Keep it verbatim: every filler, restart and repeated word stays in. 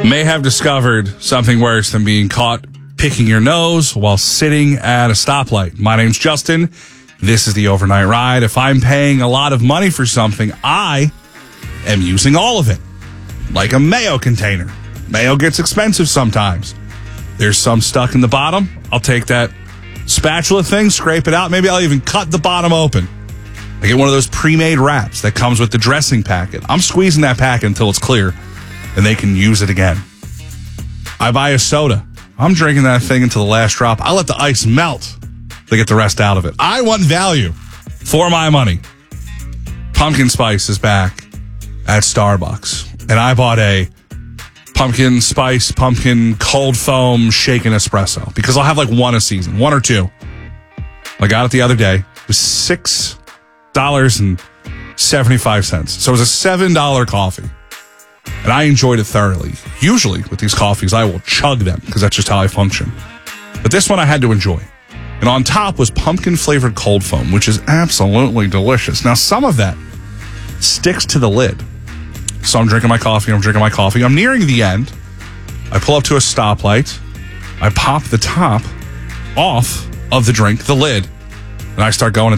may have discovered something worse than being caught picking your nose while sitting at a stoplight. My name's Justin. This is the Overnight Ride. If I'm paying a lot of money for something, I am using all of it. Like a mayo container. Mayo gets expensive sometimes. There's some stuck in the bottom. I'll take that spatula thing, scrape it out. Maybe I'll even cut the bottom open. I get one of those pre-made wraps that comes with the dressing packet. I'm squeezing that packet until it's clear, and they can use it again. I buy a soda. I'm drinking that thing until the last drop. I let the ice melt to get the rest out of it. I want value for my money. Pumpkin spice is back at Starbucks, and I bought a pumpkin spice, pumpkin cold foam shaken espresso because I'll have like one a season, one or two. I got it the other day. It was six dollars and seventy-five cents. So it was a seven dollar coffee. And I enjoyed it thoroughly. Usually with these coffees, I will chug them because that's just how I function. But this one I had to enjoy. And on top was pumpkin-flavored cold foam, which is absolutely delicious. Now, some of that sticks to the lid. So I'm drinking my coffee, I'm drinking my coffee. I'm nearing the end. I pull up to a stoplight. I pop the top off of the drink, the lid, and I start going